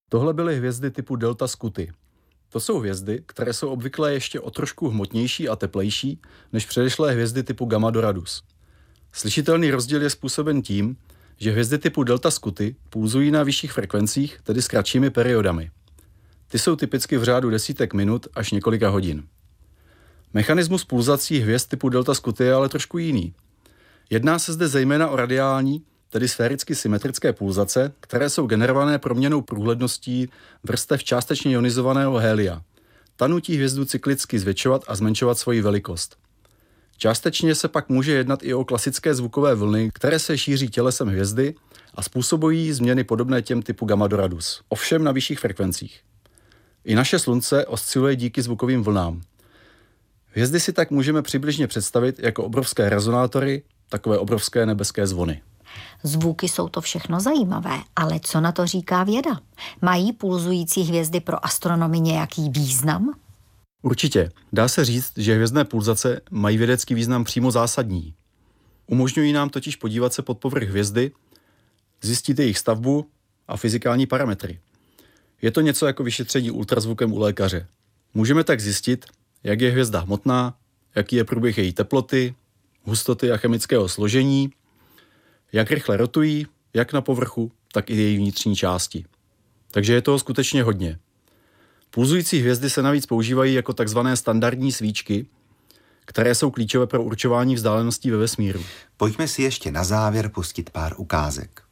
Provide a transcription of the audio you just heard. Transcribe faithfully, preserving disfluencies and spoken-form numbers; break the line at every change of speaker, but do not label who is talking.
Tohle byly hvězdy typu Delta Scuti. To jsou hvězdy, které jsou obvykle ještě o trošku hmotnější a teplejší než předešlé hvězdy typu Gamma Doradus. Slyšitelný rozdíl je způsoben tím, že hvězdy typu Delta Scuti pulzují na vyšších frekvencích, tedy s kratšími periodami. Ty jsou typicky v řádu desítek minut až několika hodin. Mechanismus pulzací hvězd typu Delta Scuti je ale trošku jiný. Jedná se zde zejména o radiální, tedy sféricky symetrické pulzace, které jsou generované proměnou průhledností vrstev částečně ionizovaného hélia. Ta nutí hvězdu cyklicky zvětšovat a zmenšovat svoji velikost. Částečně se pak může jednat i o klasické zvukové vlny, které se šíří tělesem hvězdy a způsobují změny podobné těm typu Gamma Doradus, ovšem na vyšších frekvencích. I naše slunce osciluje díky zvukovým vlnám. Hvězdy si tak můžeme přibližně představit jako obrovské rezonátory, takové obrovské nebeské zvony.
Zvuky jsou to všechno zajímavé, ale co na to říká věda? Mají pulzující hvězdy pro astronomy nějaký význam?
Určitě. Dá se říct, že hvězdné pulzace mají vědecký význam přímo zásadní. Umožňují nám totiž podívat se pod povrch hvězdy, zjistit jejich stavbu a fyzikální parametry. Je to něco jako vyšetření ultrazvukem u lékaře. Můžeme tak zjistit, jak je hvězda hmotná, jaký je průběh její teploty, hustoty a chemického složení, jak rychle rotují, jak na povrchu, tak i její vnitřní části. Takže je toho skutečně hodně. Pulzující hvězdy se navíc používají jako takzvané standardní svíčky, které jsou klíčové pro určování vzdáleností ve vesmíru.
Pojďme si ještě na závěr pustit pár ukázek.